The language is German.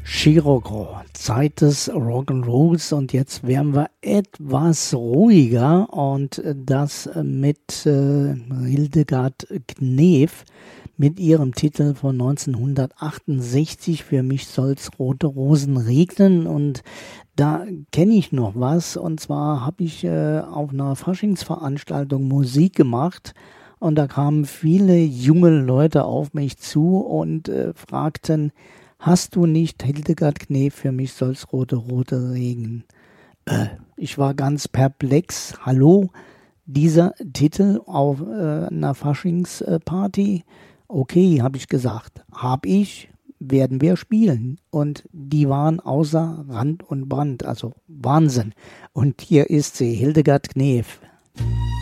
Chirurgo, Zeit des Rock'n'Rolls, und jetzt werden wir etwas ruhiger, und das mit Hildegard Knef mit ihrem Titel von 1968, Für mich soll's rote Rosen regnen. Und da kenne ich noch was, und zwar habe ich auf einer Faschingsveranstaltung Musik gemacht. Und da kamen viele junge Leute auf mich zu und fragten: Hast du nicht Hildegard Knef, Für mich soll's rote Regen? Ich war ganz perplex. Hallo, dieser Titel auf einer Faschingsparty? Okay, habe ich gesagt. Werden wir spielen. Und die waren außer Rand und Band, also Wahnsinn. Und hier ist sie, Hildegard Knef.